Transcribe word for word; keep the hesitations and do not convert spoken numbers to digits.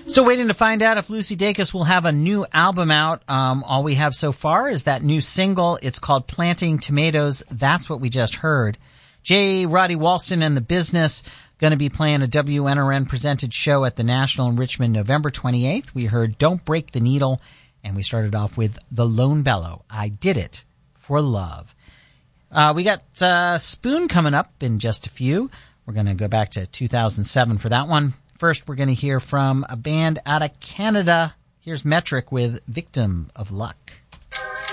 Still waiting to find out if Lucy Dacus will have a new album out. Um, all we have so far is that new single. It's called Planting Tomatoes. That's what we just heard. J. Roddy Walston and the Business going to be playing a W N R N-presented show at the National in Richmond November twenty-eighth. We heard Don't Break the Needle, and we started off with The Lone Bellow, I Did It for Love. Uh, we got uh, Spoon coming up in just a few. We're going to go back to two thousand seven for that one. First, we're going to hear from a band out of Canada. Here's Metric with Victim of Luck.